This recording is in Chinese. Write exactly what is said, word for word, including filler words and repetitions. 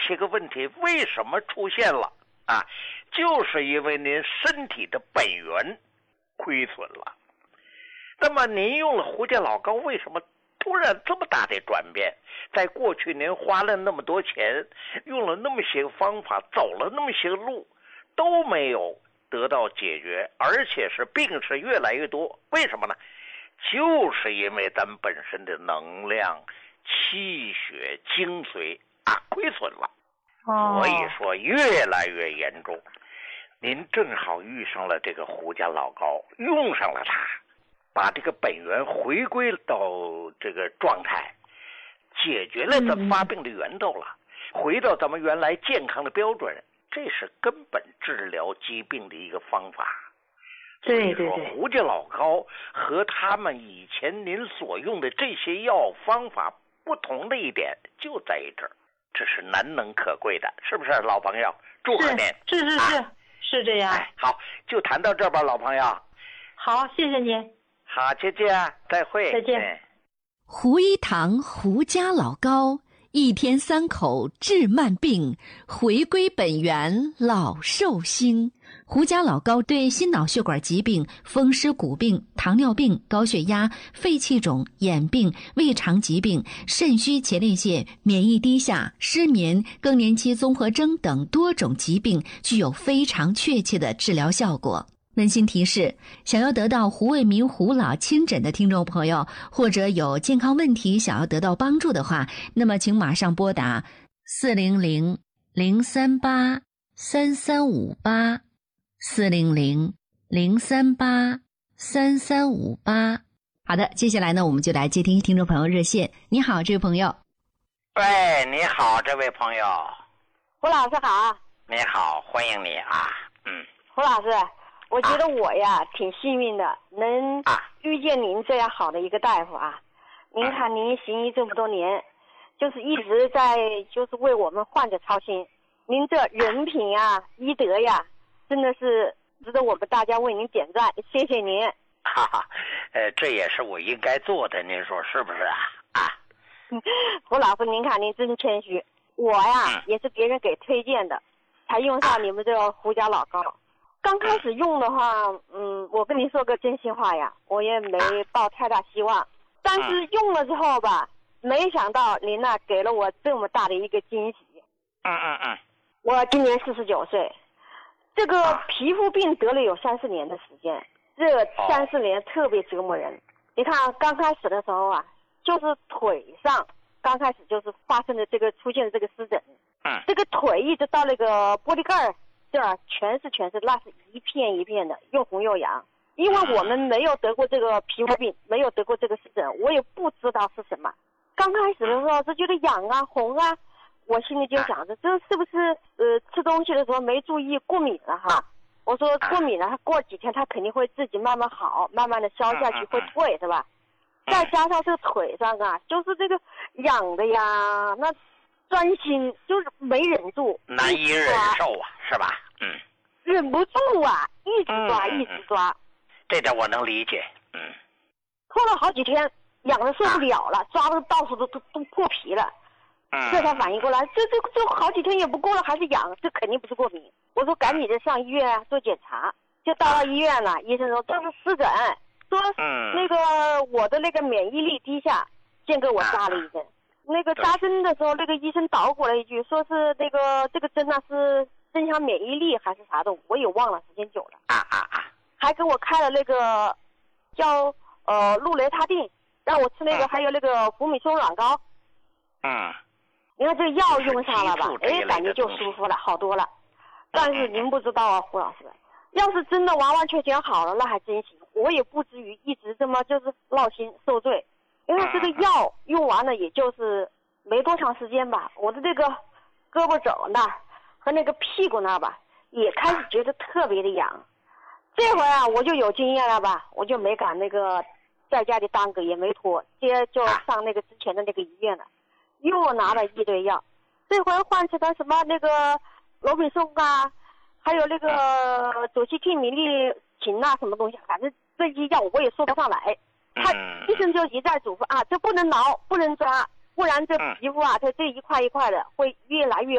些个问题为什么出现了啊？就是因为您身体的本源亏损了。那么您用了胡家老高，为什么突然这么大的转变？在过去您花了那么多钱，用了那么些方法，走了那么些路，都没有得到解决，而且是病是越来越多。为什么呢？就是因为咱们本身的能量、气血、精髓啊亏损了，所以说越来越严重。您正好遇上了这个胡家老高，用上了它，把这个本源回归到这个状态，解决了咱们发病的源头了，嗯、回到咱们原来健康的标准，这是根本治疗疾病的一个方法。 对对对， 胡家老高和他们以前您所用的这些药方法不同的一点就在于这儿，这是难能可贵的，是不是老朋友？祝贺您！ 是是是是、啊、是这样、 哎。好，就谈到这吧，老朋友。 好，谢谢您。 好，姐姐，再会。 再见。 嗯、 胡一堂胡家老高，一天三口治慢病，回归本源老寿星。胡家老高对心脑血管疾病、风湿骨病、糖尿病、高血压、肺气肿、眼病、胃肠疾病、肾虚前列腺、免疫低下、失眠、更年期综合征等多种疾病具有非常确切的治疗效果。温馨提示：想要得到胡卫民胡老亲诊的听众朋友，或者有健康问题想要得到帮助的话，那么请马上拨打四零零零三八三三五八。四零零零三八三三五八。好的，接下来呢，我们就来接听听众朋友热线。你好，这位朋友。 喂，你好，这位朋友。 胡老师好。 你好，欢迎你啊。嗯。 胡老师，我觉得我呀、啊、挺幸运的，能遇见您这样好的一个大夫啊。您看您行医这么多年，就是一直在就是为我们患者操心。您这人品啊、医德呀，真的是值得我们大家为您点赞，谢谢您。 哈哈，呃，这也是我应该做的，您说是不是啊？啊， 胡老师，您看您真谦虚，我呀、嗯、也是别人给推荐的，才用上你们这个胡家老高。刚开始用的话，嗯，我跟您说个真心话呀，我也没抱太大希望，但是用了之后吧，没想到您呢给了我这么大的一个惊喜。 嗯嗯嗯， 我今年四十九岁。这个皮肤病得了有三四年的时间，这三四年特别折磨人。你看刚开始的时候啊，就是腿上刚开始就是发生的这个出现的这个湿疹， 嗯， 这个腿一直到那个玻璃盖这儿全是全是，那是一片一片的，又红又痒。因为我们没有得过这个皮肤病，没有得过这个湿疹，我也不知道是什么。刚开始的时候就觉得痒啊红啊，我心里就想着，这是不是呃吃东西的时候没注意过敏了哈？我说过敏了，他过几天他肯定会自己慢慢好，慢慢的消下去会退是吧？再加上这个腿上啊，就是这个痒的呀，那钻心就是没忍住， 难以忍受啊，是吧？嗯， 忍不住啊，一直抓、嗯、一直抓。 这点我能理解，嗯。 拖了好几天，痒的受不了了，啊、抓的到处都都都破皮了。这才反应过来，这这这好几天也不过了，还是痒，这肯定不是过敏。我说赶紧的上医院啊做检查，就到了医院了，医生说这是湿疹，说那个我的那个免疫力低下，先给我扎了一针。那个扎针的时候，那个医生捣鼓了一句，说是那个这个针呢是增强免疫力还是啥的，我也忘了，时间久了。 啊啊啊！ 还给我开了那个叫呃氯雷他定，让我吃那个，还有那个福米松软膏。 嗯。 你看这个药用上了吧，哎，感觉就舒服了，好多了。但是您不知道啊，胡老师，要是真的完完全全好了，那还真行，我也不至于一直这么就是闹心受罪。因为这个药用完了，也就是没多长时间吧，我的这个胳膊肘那儿和那个屁股那儿吧，也开始觉得特别的痒。这回啊，我就有经验了吧，我就没敢那个在家里耽搁，也没拖，直接就上那个之前的那个医院了。又拿了一堆药，这回换成了什么那个罗比松啊，还有那个左西替米利嗪啊，什么东西，反正这些药我也说不上来。他医生就一再嘱咐啊，这不能挠，不能抓，不然这皮肤啊，它这一块一块的会越来越